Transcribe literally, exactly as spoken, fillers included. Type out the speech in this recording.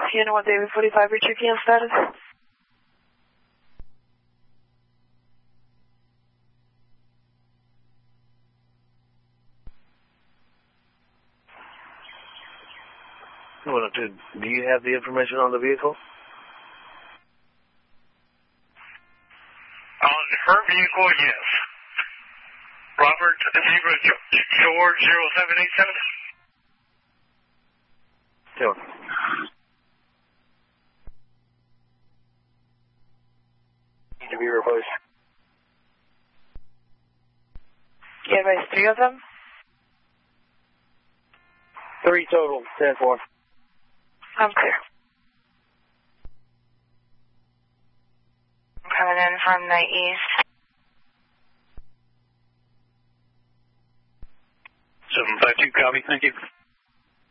Unit one David forty-five, reach your K M status. Do you have the information on the vehicle? On her vehicle, yes. Robert Zebra George zero seven eight seven. Sure. Need to be replaced. You advise three of them? Three total, ten four. I'm clear. I'm coming in from the east. seven five two, copy, thank you.